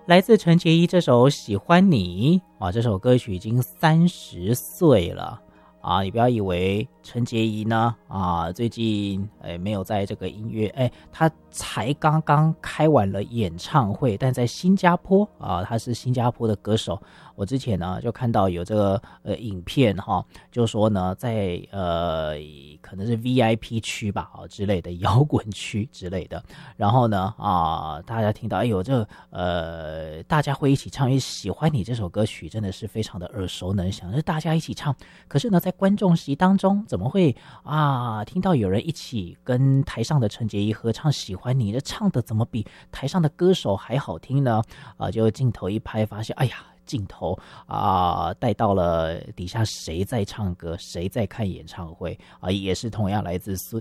来自陈洁仪这首《喜欢你》啊，这首歌曲已经30岁了啊！你不要以为陈洁仪呢最近没有在这个音乐她才刚刚开完了演唱会，但在新加坡啊，她是新加坡的歌手。我之前呢就看到有这个影片就说呢在可能是 VIP 区吧之类的摇滚区之类的，然后呢大家听到大家会一起唱，因为喜欢你这首歌曲真的是非常的耳熟能详，是大家一起唱。可是呢在观众席当中怎么会听到有人一起跟台上的陈洁仪合唱喜欢你，这唱的怎么比台上的歌手还好听呢？就镜头一拍发现镜头带到了底下谁在唱歌，谁在看演唱会也是同样来自